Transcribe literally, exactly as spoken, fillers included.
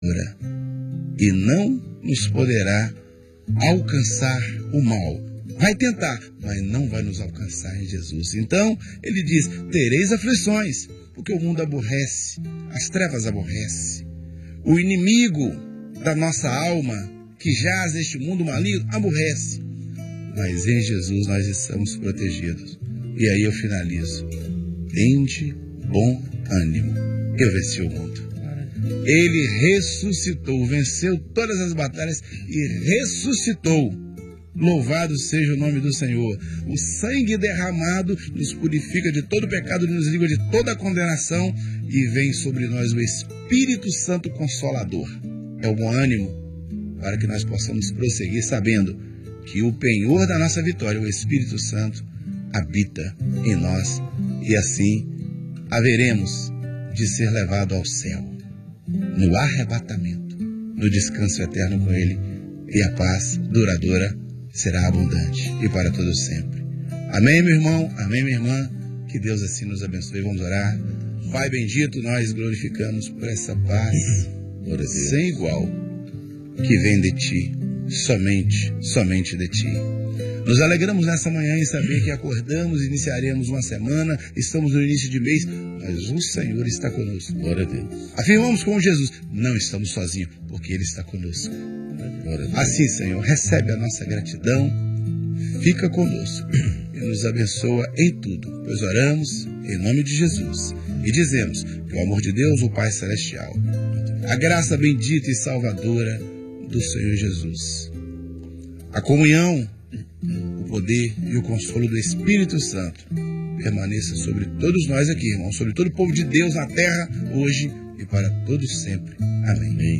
e não nos poderá alcançar o mal. Vai tentar, mas não vai nos alcançar em Jesus. Então, ele diz, tereis aflições, porque o mundo aborrece, as trevas aborrecem. O inimigo da nossa alma, que jaz neste mundo maligno, aborrece. Mas em Jesus nós estamos protegidos. E aí eu finalizo. Tende bom ânimo. Eu venci o mundo. Ele ressuscitou, venceu todas as batalhas e ressuscitou. Louvado seja o nome do Senhor. O sangue derramado nos purifica de todo pecado, nos livra de toda condenação e vem sobre nós o Espírito Santo Consolador. É o bom ânimo para que nós possamos prosseguir sabendo que o penhor da nossa vitória, o Espírito Santo, habita em nós e assim haveremos de ser levado ao céu, no arrebatamento, no descanso eterno com Ele, e a paz duradoura será abundante e para todo sempre. Amém, meu irmão? Amém, minha irmã? Que Deus assim nos abençoe. Vamos orar. Pai bendito, nós glorificamos por essa paz sem igual que vem de Ti, somente, somente de Ti. Nos alegramos nessa manhã em saber que acordamos, iniciaremos uma semana, estamos no início de mês, mas o Senhor está conosco. Glória a Deus. Afirmamos com Jesus, não estamos sozinhos, porque Ele está conosco. Assim, Senhor, recebe a nossa gratidão, fica conosco e nos abençoa em tudo, pois oramos em nome de Jesus e dizemos que o amor de Deus, o Pai Celestial, a graça bendita e salvadora do Senhor Jesus, a comunhão, o poder e o consolo do Espírito Santo permaneça sobre todos nós aqui, irmãos, sobre todo o povo de Deus na terra, hoje e para todos sempre. Amém.